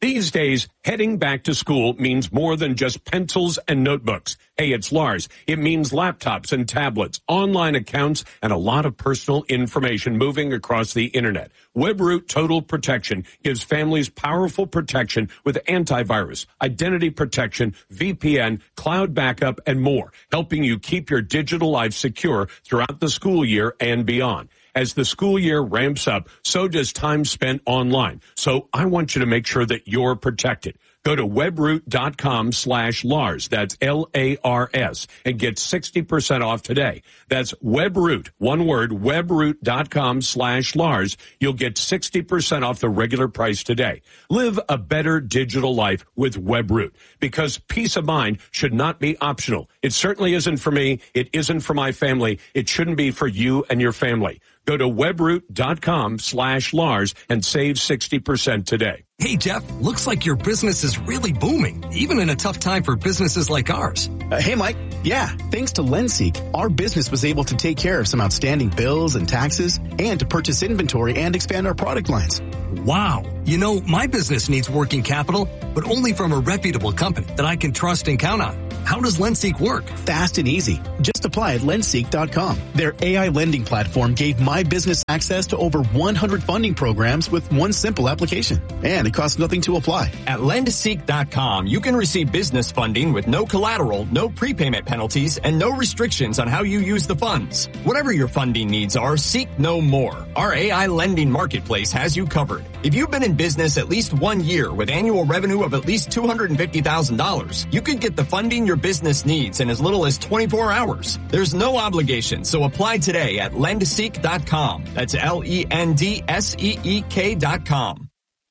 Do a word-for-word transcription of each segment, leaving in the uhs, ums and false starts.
These days, heading back to school means more than just pencils and notebooks. Hey, it's Lars. It means laptops and tablets, online accounts, and a lot of personal information moving across the internet. WebRoot Total Protection gives families powerful protection with antivirus, identity protection, V P N, cloud backup, and more, helping you keep your digital life secure throughout the school year and beyond. As the school year ramps up, so does time spent online. So I want you to make sure that you're protected. Go to webroot.com slash Lars. That's L A R S and get sixty percent off today. That's WebRoot, one word, webroot.com slash Lars. You'll get sixty percent off the regular price today. Live a better digital life with WebRoot, because peace of mind should not be optional. It certainly isn't for me. It isn't for my family. It shouldn't be for you and your family. Go to webroot.com slash Lars and save sixty percent today. Hey, Jeff, looks like your business is really booming, even in a tough time for businesses like ours. Uh, hey, Mike. Yeah, thanks to LendSeek, our business was able to take care of some outstanding bills and taxes and to purchase inventory and expand our product lines. Wow. You know, my business needs working capital, but only from a reputable company that I can trust and count on. How does LendSeek work? Fast and easy. Just apply at lendseek dot com. Their A I lending platform gave my business access to over one hundred funding programs with one simple application. And it costs nothing to apply. At lendseek dot com, you can receive business funding with no collateral, no prepayment penalties, and no restrictions on how you use the funds. Whatever your funding needs are, seek no more. Our A I lending marketplace has you covered. If you've been in business at least one year with annual revenue of at least two hundred fifty thousand dollars, you can get the funding your business needs in as little as twenty-four hours. There's no obligation, so apply today at lendseek dot com. That's L E N D S E E K dot com.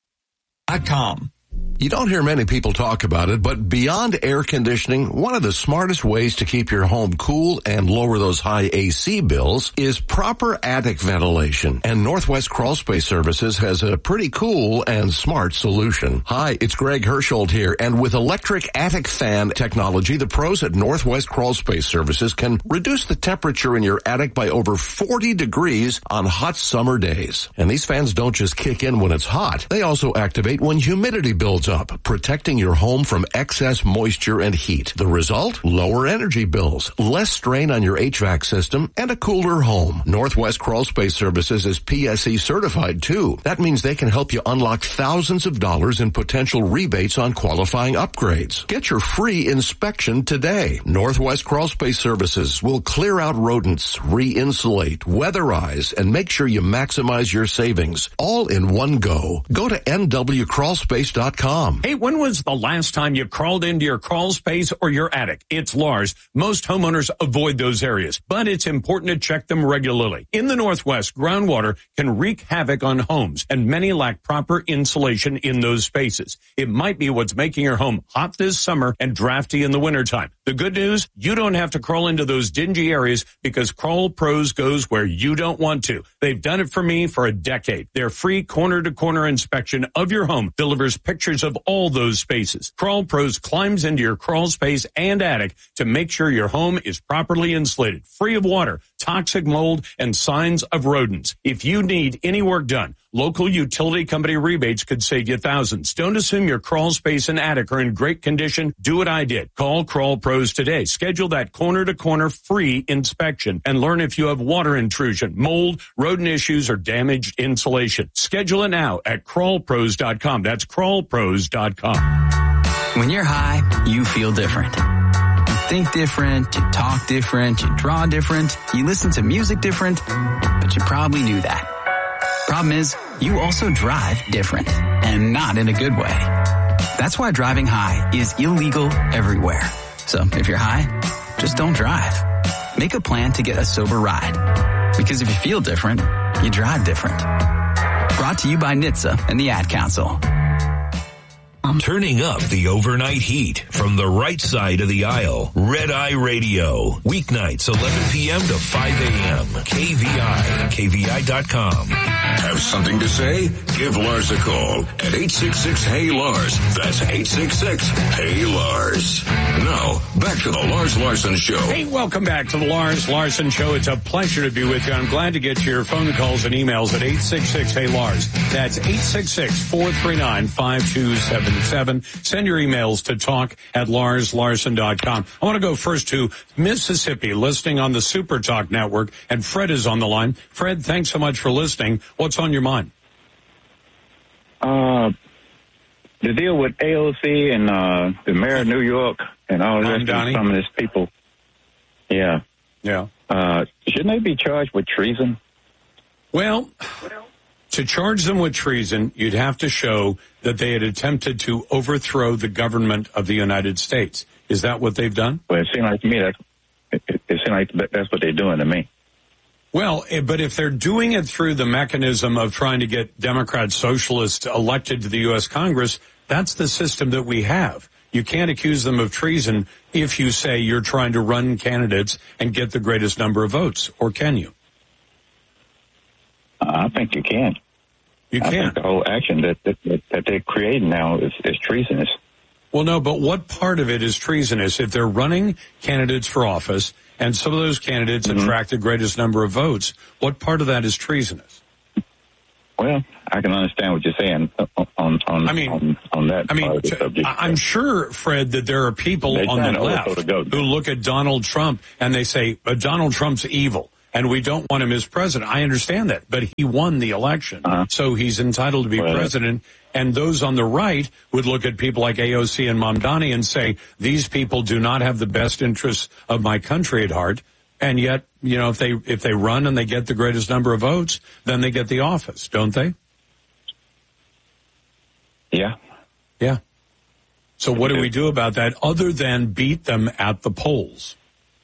Dot com. You don't hear many people talk about it, but beyond air conditioning, one of the smartest ways to keep your home cool and lower those high A C bills is proper attic ventilation. And Northwest Crawl Space Services has a pretty cool and smart solution. Hi, it's Greg Hersholt here, and with electric attic fan technology, the pros at Northwest Crawl Space Services can reduce the temperature in your attic by over forty degrees on hot summer days. And these fans don't just kick in when it's hot. They also activate when humidity builds up, protecting your home from excess moisture and heat. The result? Lower energy bills, less strain on your H V A C system, and a cooler home. Northwest Crawl Space Services is P S E certified too. That means they can help you unlock thousands of dollars in potential rebates on qualifying upgrades. Get your free inspection today. Northwest Crawl Space Services will clear out rodents, re-insulate, weatherize, and make sure you maximize your savings all in one go. Go to N W crawl space dot com. Hey, when was the last time you crawled into your crawl space or your attic? It's Lars. Most homeowners avoid those areas, but it's important to check them regularly. In the Northwest, groundwater can wreak havoc on homes, and many lack proper insulation in those spaces. It might be what's making your home hot this summer and drafty in the wintertime. The good news, you don't have to crawl into those dingy areas because Crawl Pros goes where you don't want to. They've done it for me for a decade. Their free corner-to-corner inspection of your home delivers pictures of all those spaces. Crawl Pros climbs into your crawl space and attic to make sure your home is properly insulated, free of water, toxic mold, and signs of rodents. If you need any work done, local utility company rebates could save you thousands. Don't assume your crawl space and attic are in great condition. Do what I did. Call Crawl Pros today. Schedule that corner-to-corner free inspection and learn if you have water intrusion, mold, rodent issues, or damaged insulation. Schedule it now at crawl pros dot com. That's crawl pros dot com. When you're high, you feel different. You think different, you talk different, you draw different, you listen to music different, but you probably knew that. Problem is, you also drive different, and not in a good way. That's why driving high is illegal everywhere. So if you're high, just don't drive. Make a plan to get a sober ride. Because if you feel different, you drive different. Brought to you by N H T S A and the Ad Council. Turning up the overnight heat from the right side of the aisle. Red Eye Radio. Weeknights, eleven p.m. to five a.m. K V I. K V I dot com. Have something to say? Give Lars a call at eight six six, H E Y, Lars. That's eight six six, H E Y, Lars. Now, back to the Lars Larson Show. Hey, welcome back to the Lars Larson Show. It's a pleasure to be with you. I'm glad to get your phone calls and emails at eight six six, H E Y, Lars. That's eight six six, four three nine, five two seven seven. Send your emails to talk at lars larson dot com. I want to go first to Mississippi, listening on the Super Talk Network, and Fred is on the line. Fred, thanks so much for listening. What's on your mind? Uh, the deal with A O C and uh, the mayor of New York and all the rest of some of these people. Yeah. Yeah. Uh, shouldn't they be charged with treason? Well, to charge them with treason, you'd have to show that they had attempted to overthrow the government of the United States. Is that what they've done? Well, it seems like to me that's, it, it seems like that's what they're doing to me. Well, but if they're doing it through the mechanism of trying to get Democrat socialists elected to the U S Congress, that's the system that we have. You can't accuse them of treason if you say you're trying to run candidates and get the greatest number of votes, or can you? Uh, I think you can. You I can. think the whole action that, that, that they're creating now is, is treasonous. Well, no, but what part of it is treasonous? If they're running candidates for office and some of those candidates mm-hmm. attract the greatest number of votes, what part of that is treasonous? Well, I can understand what you're saying on on, I mean, on, on that I mean, part of the subject. I'm sure, Fred, that there are people They're on the left the who look at Donald Trump and they say, but Donald Trump's evil and we don't want him as president. I understand that, but he won the election, uh-huh. so he's entitled to be well, president. And those on the right would look at people like A O C and Mamdani and say, these people do not have the best interests of my country at heart. And yet, you know, if they if they run and they get the greatest number of votes, then they get the office, don't they? Yeah. Yeah. So what do we do about that other than beat them at the polls?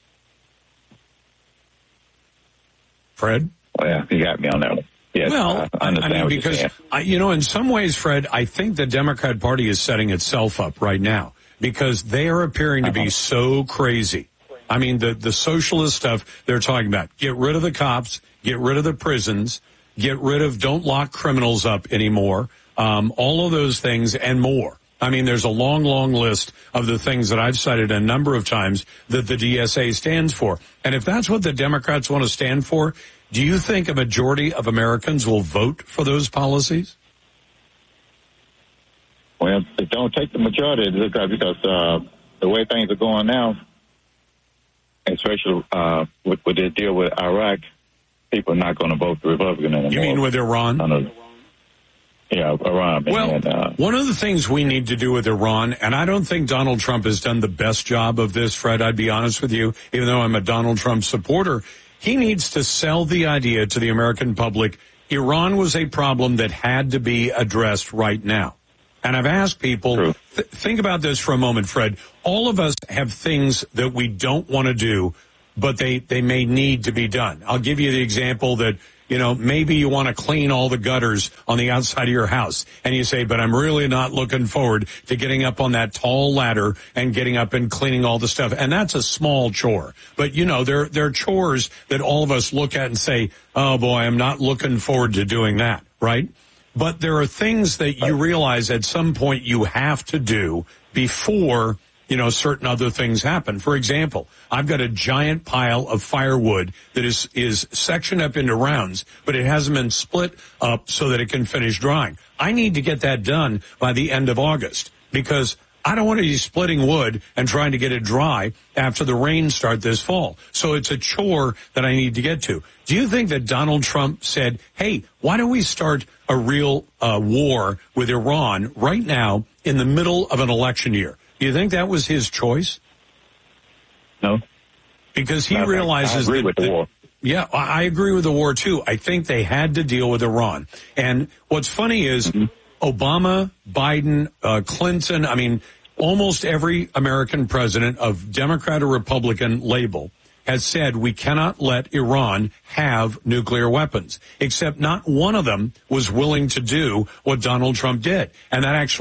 Fred? Oh, yeah, you got me on that one. Yes, well, I understand I mean, what because, you're I, you know, in some ways, Fred, I think the Democrat Party is setting itself up right now because they are appearing to be so crazy. I mean, the, the socialist stuff they're talking about. Get rid of the cops, get rid of the prisons, get rid of don't lock criminals up anymore, um, all of those things and more. I mean, there's a long, long list of the things that I've cited a number of times that the D S A stands for. And if that's what the Democrats want to stand for, do you think a majority of Americans will vote for those policies? Well, it don't take the majority because uh, the way things are going now, especially uh, with, with the deal with Iraq, people are not going to vote for Republican anymore. You mean with Iran? Yeah, Iran. Well, and, uh, one of the things we need to do with Iran, and I don't think Donald Trump has done the best job of this, Fred, I'd be honest with you, even though I'm a Donald Trump supporter, he needs to sell the idea to the American public, Iran was a problem that had to be addressed right now. And I've asked people, th- think about this for a moment, Fred. All of us have things that we don't want to do, but they, they may need to be done. I'll give you the example that, you know, maybe you want to clean all the gutters on the outside of your house. And you say, but I'm really not looking forward to getting up on that tall ladder and getting up and cleaning all the stuff. And that's a small chore. But, you know, there, there are chores that all of us look at and say, oh, boy, I'm not looking forward to doing that, right? But there are things that you realize at some point you have to do before, you know, certain other things happen. For example, I've got a giant pile of firewood that is, is sectioned up into rounds, but it hasn't been split up so that it can finish drying. I need to get that done by the end of August because I don't want to be splitting wood and trying to get it dry after the rains start this fall. So it's a chore that I need to get to. Do you think that Donald Trump said, hey, why don't we start a real uh, war with Iran right now in the middle of an election year? Do you think that was his choice? No. Because he no, realizes I agree that, with the that, war. Yeah, I agree with the war, too. I think they had to deal with Iran. And what's funny is mm-hmm. Obama, Biden, uh, Clinton, I mean, almost every American president of Democrat or Republican label has said we cannot let Iran have nuclear weapons, except not one of them was willing to do what Donald Trump did. And that actually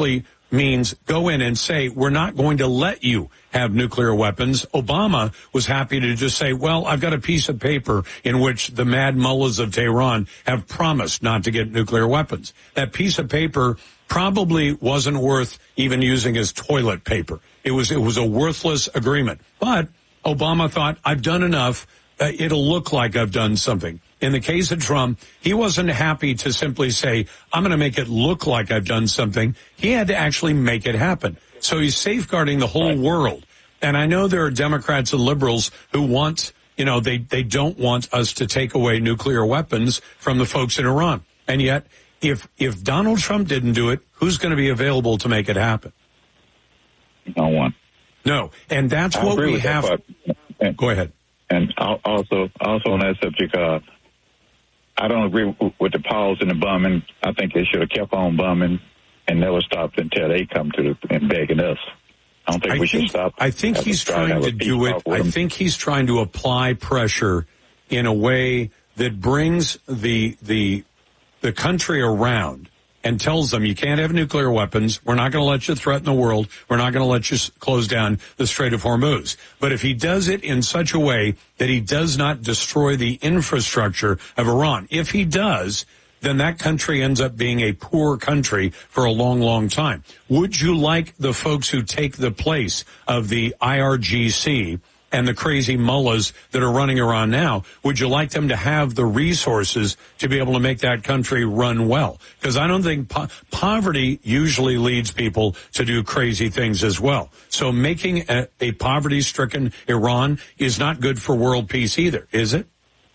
means go in and say, we're not going to let you have nuclear weapons. Obama was happy to just say, well, I've got a piece of paper in which the mad mullahs of Tehran have promised not to get nuclear weapons. That piece of paper probably wasn't worth even using as toilet paper. It was, it was a worthless agreement. But Obama thought, I've done enough. Uh, it'll look like I've done something. In the case of Trump, he wasn't happy to simply say, I'm going to make it look like I've done something. He had to actually make it happen. So he's safeguarding the whole world. And I know there are Democrats and liberals who want, you know, they, they don't want us to take away nuclear weapons from the folks in Iran. And yet, if if Donald Trump didn't do it, who's going to be available to make it happen? No one. No. And that's I what we with have. That, and, Go ahead. And also, also on that subject, uh, I don't agree with the pause in the bombing. I think they should have kept on bombing and never stopped until they come to the and begging us. I don't think I we think, should stop. I think he's trying to do it. I think he's trying to apply pressure in a way that brings the the the country around and tells them you can't have nuclear weapons. We're not going to let you threaten the world. We're not going to let you close down the Strait of Hormuz. But if he does it in such a way that he does not destroy the infrastructure of Iran, if he does, then that country ends up being a poor country for a long, long time. Would you like the folks who take the place of the I R G C and the crazy mullahs that are running around now, would you like them to have the resources to be able to make that country run well? Because I don't think po- poverty usually leads people to do crazy things as well. So making a, a poverty-stricken Iran is not good for world peace either, is it?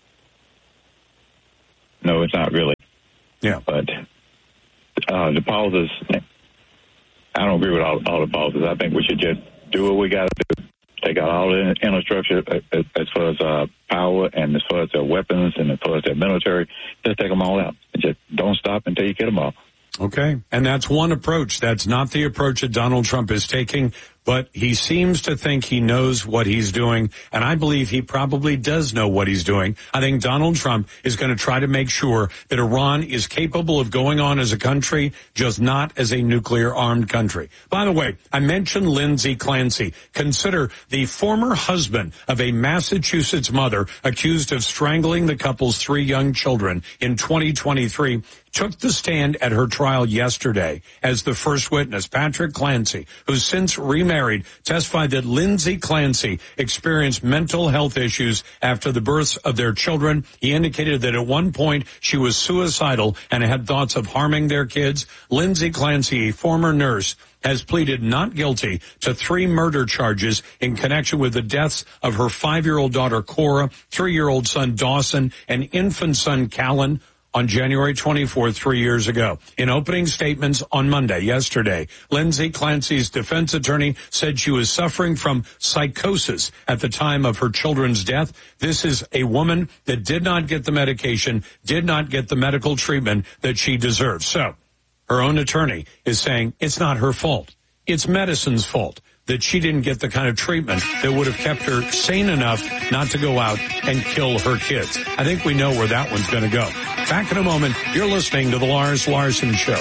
No, it's not really. Yeah. But uh, the pauses, I don't agree with all, all the pauses. I think we should just do what we got to do. Take out all the infrastructure as far as uh, power and as far as their weapons and as far as their military. Just take them all out. Just don't stop until you get them all. Okay. And that's one approach. That's not the approach that Donald Trump is taking, but he seems to think he knows what he's doing. And I believe he probably does know what he's doing. I think Donald Trump is going to try to make sure that Iran is capable of going on as a country, just not as a nuclear armed country. By the way, I mentioned Lindsay Clancy. Consider the former husband of a Massachusetts mother accused of strangling the couple's three young children in twenty twenty-three. Took the stand at her trial yesterday as the first witness. Patrick Clancy, who's since remarried, testified that Lindsay Clancy experienced mental health issues after the births of their children. He indicated that at one point she was suicidal and had thoughts of harming their kids. Lindsay Clancy, a former nurse, has pleaded not guilty to three murder charges in connection with the deaths of her five-year-old daughter Cora, three-year-old son Dawson, and infant son Callan, on January twenty-fourth, three years ago. In opening statements on Monday, yesterday, Lindsay Clancy's defense attorney said she was suffering from psychosis at the time of her children's death. This is a woman that did not get the medication, did not get the medical treatment that she deserves. So, her own attorney is saying it's not her fault. It's medicine's fault that she didn't get the kind of treatment that would have kept her sane enough not to go out and kill her kids. I think we know where that one's going to go. Back in a moment, you're listening to The Lars Larson Show.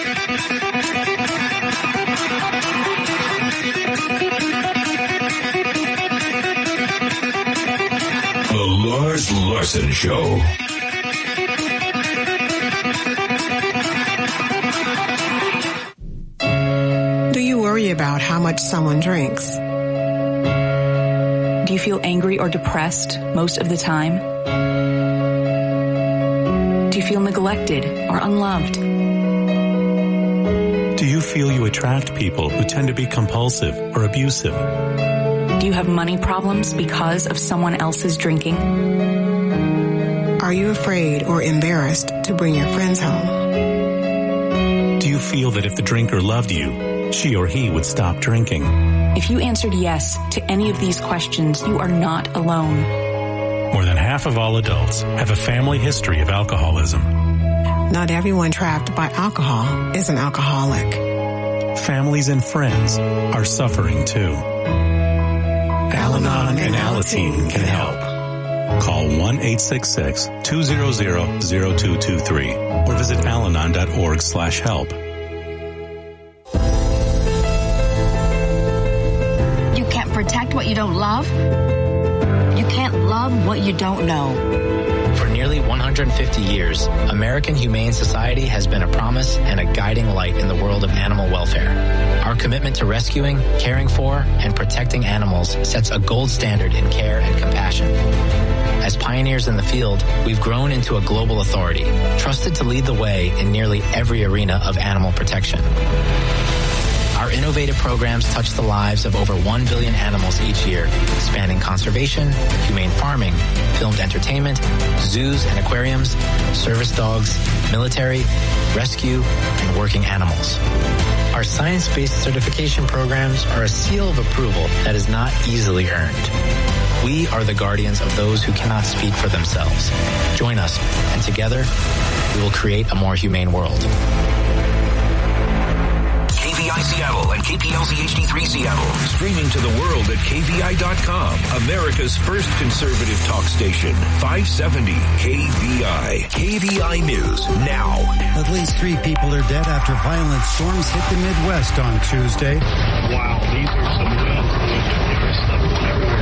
The Lars Larson Show. Do you worry about how much someone drinks? Do you feel angry or depressed most of the time? Do you feel neglected or unloved? Do you feel you attract people who tend to be compulsive or abusive? Do you have money problems because of someone else's drinking? Are you afraid or embarrassed to bring your friends home? Do you feel that if the drinker loved you, she or he would stop drinking? If you answered yes to any of these questions, you are not alone. More than half of all adults have a family history of alcoholism. Not everyone trapped by alcohol is an alcoholic. Families and friends are suffering too. Al-Anon and Alateen can help. Call one eight six six, two zero zero, zero two two three or visit alanon dot org slash help. protect what you don't love? You can't love what you don't know. For nearly one hundred fifty years, American Humane Society has been a promise and a guiding light in the world of animal welfare. Our commitment to rescuing, caring for, and protecting animals sets a gold standard in care and compassion. As pioneers in the field, we've grown into a global authority, trusted to lead the way in nearly every arena of animal protection. Our innovative programs touch the lives of over one billion animals each year, spanning conservation, humane farming, filmed entertainment, zoos and aquariums, service dogs, military, rescue, and working animals. Our science-based certification programs are a seal of approval that is not easily earned. We are the guardians of those who cannot speak for themselves. Join us, and together, we will create a more humane world. K V I Seattle and K P L Z H D three Seattle. Streaming to the world at K V I dot com. America's first conservative talk station. five seventy K V I. K V I News now. At least three people are dead after violent storms hit the Midwest on Tuesday. Wow, these are some winds. There's stuff everywhere.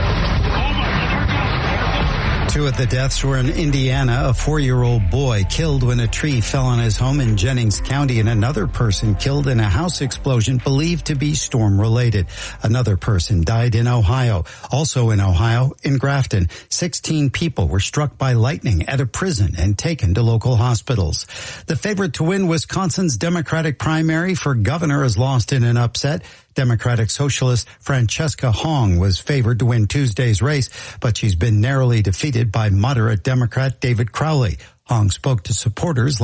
Two of the deaths were in Indiana, a four-year-old boy killed when a tree fell on his home in Jennings County, and another person killed in a house explosion believed to be storm-related. Another person died in Ohio. Also in Ohio, in Grafton, sixteen people were struck by lightning at a prison and taken to local hospitals. The favorite to win Wisconsin's Democratic primary for governor is lost in an upset. Democratic Socialist Francesca Hong was favored to win Tuesday's race, but she's been narrowly defeated by moderate Democrat David Crowley. Hong spoke to supporters